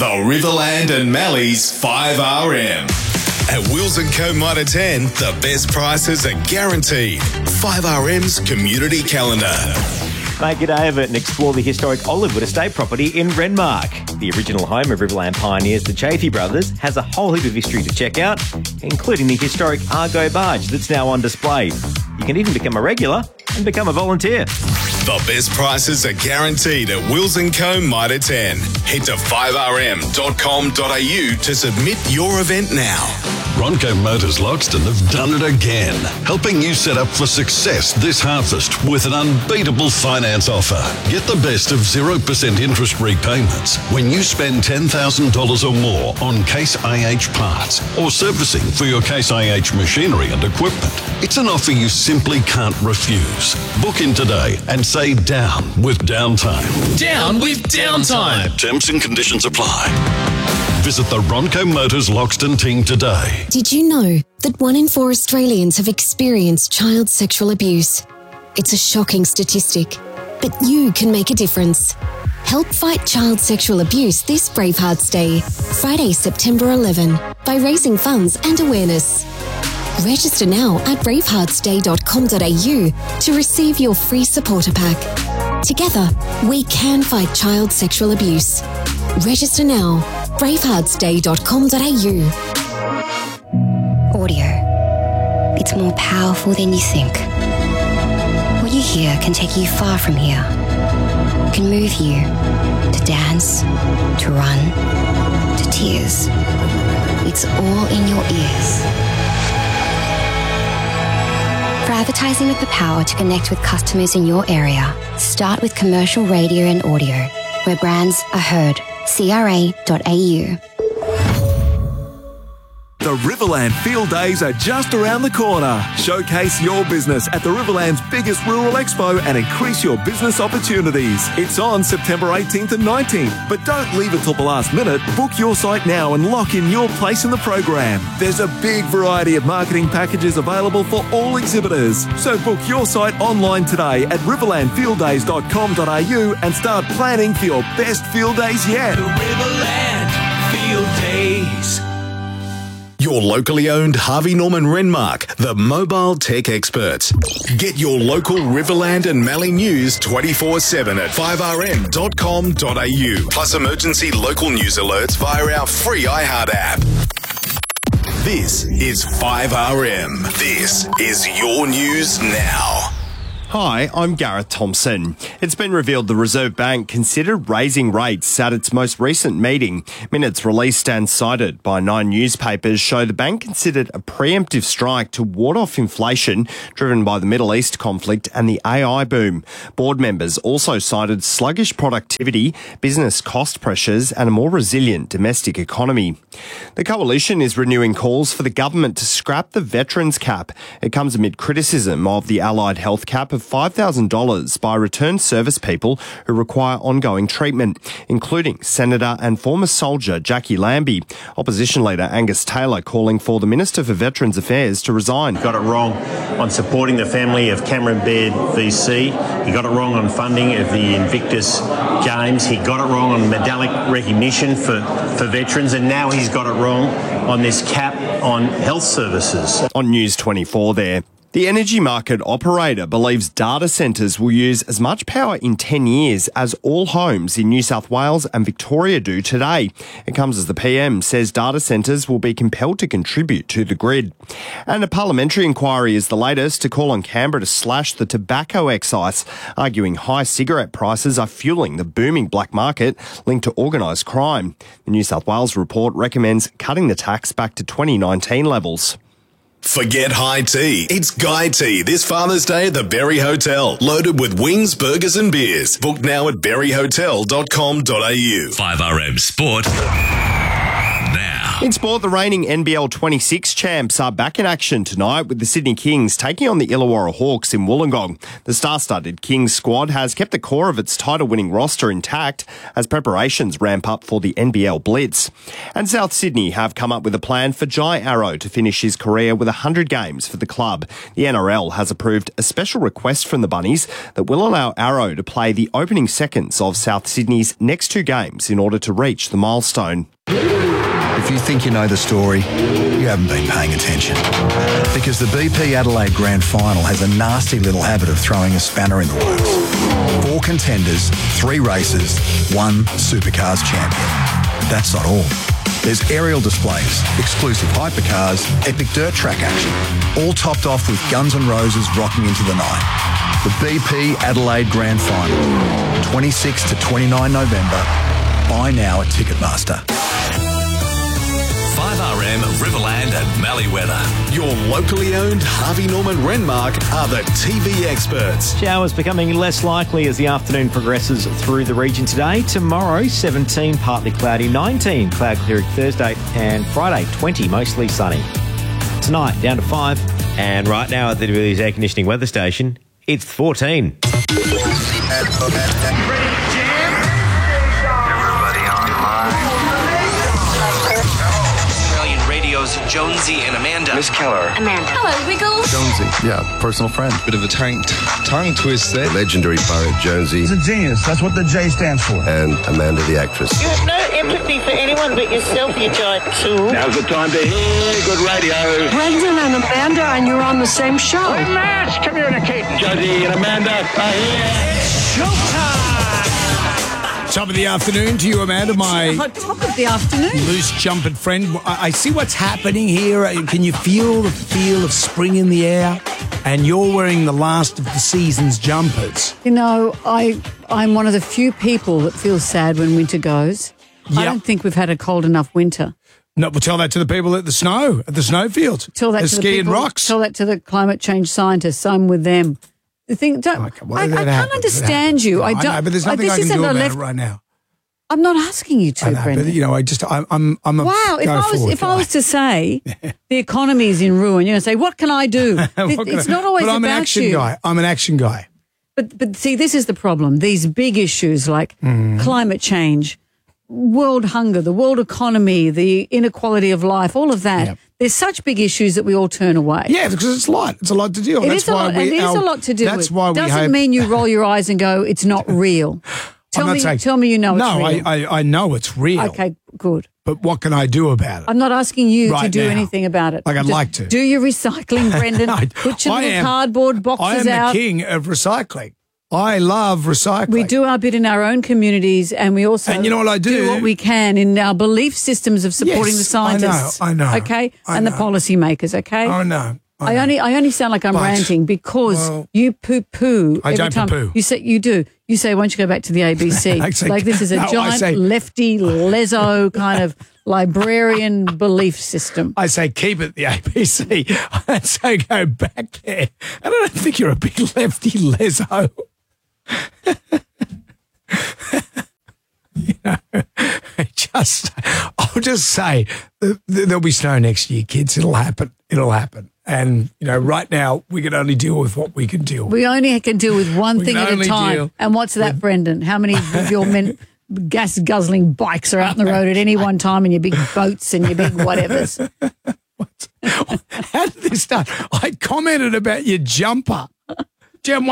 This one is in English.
The Riverland and Mallee's 5RM. At Wills & Co Mitre 10, the best prices are guaranteed. 5RM's community calendar. Make it over and explore the historic Olivewood Estate property in Renmark. The original home of Riverland pioneers, the Chaffey brothers, has a whole heap of history to check out, including the historic Argo barge that's now on display. You can even become a regular and become a volunteer. The best prices are guaranteed at Wills & Co Mitre 10. Head to 5rm.com.au to submit your event now. Ronco Motors Loxton have done it again, helping you set up for success this harvest with an unbeatable finance offer. Get the best of 0% interest repayments when you spend $10,000 or more on Case IH parts or servicing for your Case IH machinery and equipment. It's an offer you simply can't refuse. Book in today and say down with Downtime. Down with Downtime. Terms and conditions apply. Visit the Ronco Motors Loxton team today. Did you know that 1 in 4 Australians have experienced child sexual abuse? It's a shocking statistic, but you can make a difference. Help fight child sexual abuse this Bravehearts Day, Friday, September 11, by raising funds and awareness. Register now at braveheartsday.com.au to receive your free supporter pack. Together, we can fight child sexual abuse. Register now, braveheartsday.com.au. Audio. It's more powerful than you think. What you hear can take you far from here. It can move you to dance, to run, to tears. It's all in your ears. For advertising with the power to connect with customers in your area, start with commercial radio and audio, where brands are heard. CRA.au. The Riverland Field Days are just around the corner. Showcase your business at the Riverland's biggest rural expo and increase your business opportunities. It's on September 18th and 19th, but don't leave it till the last minute. Book your site now and lock in your place in the program. There's a big variety of marketing packages available for all exhibitors. So book your site online today at riverlandfielddays.com.au and start planning for your best field days yet. The Riverland Field Days. Your locally owned Harvey Norman Renmark, the mobile tech experts. Get your local Riverland and Mallee news 24/7 at 5rm.com.au. Plus emergency local news alerts via our free iHeart app. This is 5RM. This is your news now. Hi, I'm Gareth Thompson. It's been revealed the Reserve Bank considered raising rates at its most recent meeting. Minutes released and cited by 9 newspapers show the bank considered a preemptive strike to ward off inflation driven by the Middle East conflict and the AI boom. Board members also cited sluggish productivity, business cost pressures and a more resilient domestic economy. The coalition is renewing calls for the government to scrap the veterans cap. It comes amid criticism of the allied health cap of $5,000 by returned service people who require ongoing treatment, including Senator and former soldier Jackie Lambie. Opposition leader Angus Taylor calling for the Minister for Veterans Affairs to resign. Got it wrong on supporting the family of Cameron Baird VC. He got it wrong on funding of the Invictus Games. He got it wrong on medallic recognition for veterans, and now he's got it wrong on this cap on health services. On News 24 there. The energy market operator believes data centres will use as much power in 10 years as all homes in New South Wales and Victoria do today. It comes as the PM says data centres will be compelled to contribute to the grid. And a parliamentary inquiry is the latest to call on Canberra to slash the tobacco excise, arguing high cigarette prices are fuelling the booming black market linked to organised crime. The New South Wales report recommends cutting the tax back to 2019 levels. Forget high tea. It's Guy Tea this Father's Day at the Berry Hotel. Loaded with wings, burgers and beers. Book now at berryhotel.com.au. 5RM Sport now. In sport, the reigning NBL 26 champs are back in action tonight with the Sydney Kings taking on the Illawarra Hawks in Wollongong. The star-studded Kings squad has kept the core of its title-winning roster intact as preparations ramp up for the NBL Blitz. And South Sydney have come up with a plan for Jai Arrow to finish his career with 100 games for the club. The NRL has approved a special request from the Bunnies that will allow Arrow to play the opening seconds of South Sydney's next 2 games in order to reach the milestone. If you think you know the story, you haven't been paying attention. Because the BP Adelaide Grand Final has a nasty little habit of throwing a spanner in the works. 4 contenders, 3 races, 1 Supercars champion. That's not all. There's aerial displays, exclusive hypercars, epic dirt track action, all topped off with Guns N' Roses rocking into the night. The BP Adelaide Grand Final, 26 to 29 November. Buy now at Ticketmaster. 5RM Riverland and Malleeweather. Your locally owned Harvey Norman Renmark are the TV experts. Showers becoming less likely as the afternoon progresses through the region today. Tomorrow, 17, partly cloudy, 19, cloud clearing Thursday, and Friday, 20, mostly sunny. Tonight, down to 5. And right now at the WB's air conditioning weather station, it's 14. Jonesy and Amanda. Miss Keller. Amanda. Hello, Wiggles. Jonesy, yeah, personal friend. Bit of a tongue twist there. The legendary poet Jonesy. He's a genius. That's what the J stands for. And Amanda the actress. You have no empathy for anyone but yourself, you giant tool. Now's the time to hear good radio. Brendan and Amanda, and you're on the same show. We must communicate. Jonesy and Amanda are here. It's showtime. Top of the afternoon to you, Amanda, my top of the afternoon. Loose jumping friend. I see what's happening here. Can you feel the feel of spring in the air? And you're wearing the last of the season's jumpers. You know, I'm one of the few people that feels sad when winter goes. Yep. I don't think we've had a cold enough winter. No, we'll tell that to the people at the snowfields. Tell that to the people, rocks. Tell that to the climate change scientists. I'm with them. The thing, I can't understand you. I know, but there's nothing I can do about it right now. I'm not asking you to, Brendan. But, you know, I'm wow. If I was to say the economy is in ruin, you're going to say, what can I do? It's not always about you. But I'm an action guy. I'm an action guy. But see, this is the problem. These big issues like climate change, world hunger, the world economy, the inequality of life, all of that. Yep. There's such big issues that we all turn away. Yeah, because it's a lot. It's a lot to deal with. It is a lot to deal with. Doesn't mean you roll your eyes and go, it's not real. Tell me you know it's real. No, I know it's real. Okay, good. But what can I do about it? I'm not asking you to do anything about it. Like I'd like to. Do your recycling, Brendan. Put your little cardboard boxes out. I am the king of recycling. I love recycling. We do our bit in our own communities, and we also you know what I do what we can in our belief systems of supporting the scientists. I know. Okay, and the policymakers. Okay. I know. I only sound like I'm ranting because you poo-poo every time. Poo-poo. You say you do. You say, "Why don't you go back to the ABC?" Like this is a giant lefty leso kind of librarian belief system. I say keep it the ABC. I say go back there. And I don't think you're a big lefty leso. You know, I'll just say there'll be snow next year, kids. It'll happen. It'll happen. And, you know, right now we can only deal with what we can deal with. We only can deal with one thing at a time. And what's that, Brendan? How many of your gas-guzzling bikes are out on the road at any one time in your big boats and your big whatevers? How did this start? I commented about your jumper. Jem,